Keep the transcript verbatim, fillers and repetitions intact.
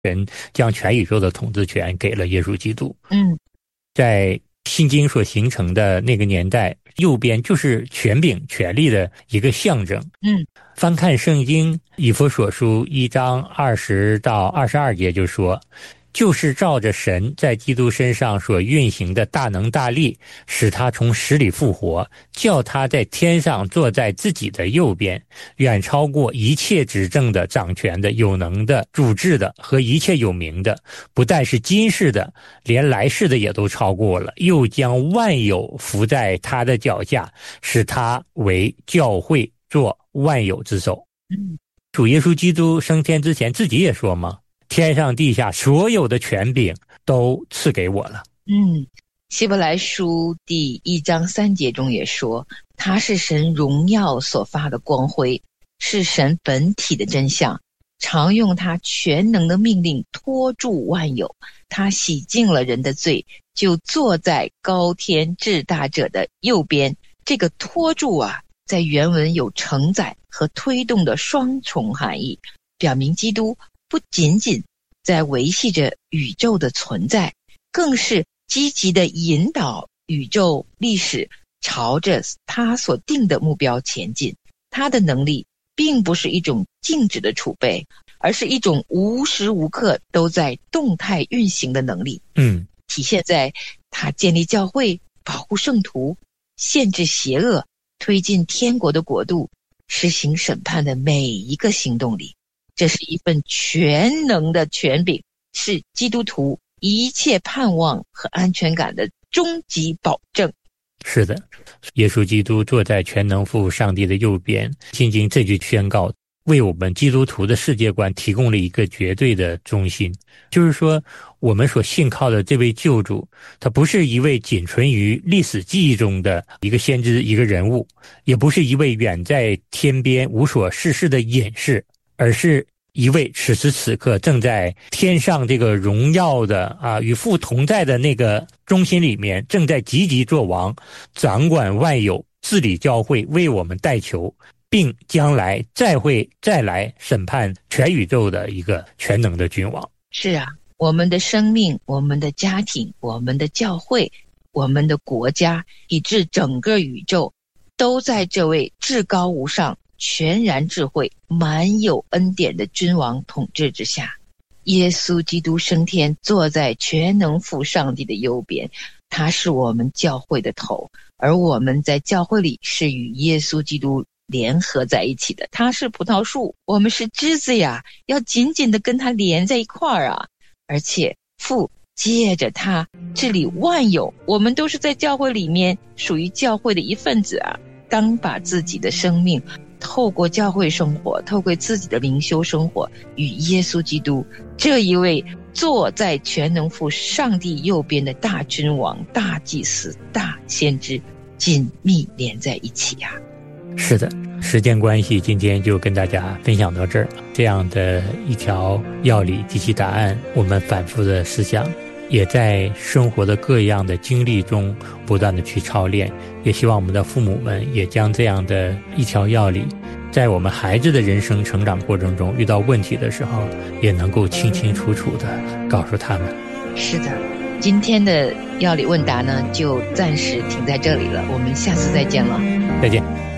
人将全宇宙的统治权给了耶稣基督。 嗯， 在新经所形成的那个年代，右边就是权柄、权力的一个象征。 嗯， 翻看圣经以弗所书一章二十到二十二节就说，就是照着神在基督身上所运行的大能大力，使他从死里复活，叫他在天上坐在自己的右边，远超过一切执政的、掌权的、有能的、主治的和一切有名的，不但是今世的，连来世的也都超过了，又将万有伏在他的脚下，使他为教会做万有之首。 嗯， 主耶稣基督升天之前自己也说嘛，天上地下所有的权柄都赐给我了。 嗯，希伯来书第一章三节中也说，他是神荣耀所发的光辉，是神本体的真相，常用他全能的命令托住万有，他洗净了人的罪，就坐在高天至大者的右边。这个托住啊，在原文有承载和推动的双重含义，表明基督不仅仅在维系着宇宙的存在，更是积极地引导宇宙历史朝着他所定的目标前进。他的能力并不是一种静止的储备，而是一种无时无刻都在动态运行的能力。 嗯， 体现在他建立教会、保护圣徒、限制邪恶、推进天国的国度、实行审判的每一个行动里。这是一份全能的权柄，是基督徒一切盼望和安全感的终极保证。 是的，耶稣基督坐在全能父上帝的右边，仅仅这句宣告为我们基督徒的世界观提供了一个绝对的中心。就是说，我们所信靠的这位救主，他不是一位仅存于历史记忆中的一个先知、一个人物，也不是一位远在天边无所事事的隐士，而是一位此时此刻正在天上这个荣耀的啊与父同在的那个中心里面，正在积极作王，掌管万有，治理教会，为我们代求，并将来再会再来审判全宇宙的一个全能的君王。 是啊，我们的生命、我们的家庭、我们的教会、我们的国家，以至整个宇宙，都在这位至高无上、全然智慧、满有恩典的君王统治之下。耶稣基督升天，坐在全能父上帝的右边，他是我们教会的头，而我们在教会里是与耶稣基督联合在一起的。他是葡萄树，我们是枝子呀，要紧紧地跟他连在一块儿啊！而且父借着他治理万有，我们都是在教会里面属于教会的一份子啊。当把自己的生命透过教会生活，透过自己的灵修生活，与耶稣基督这一位坐在全能父上帝右边的大君王、大祭司、大先知紧密连在一起呀、啊。 是的，时间关系，今天就跟大家分享到这儿。这样的一条要理及其答案，我们反复的思想，也在生活的各样的经历中不断的去操练。也希望我们的父母们也将这样的一条要理，在我们孩子的人生成长过程中遇到问题的时候，也能够清清楚楚的告诉他们。 是的，今天的要理问答呢，就暂时停在这里了，我们下次再见了。 再见。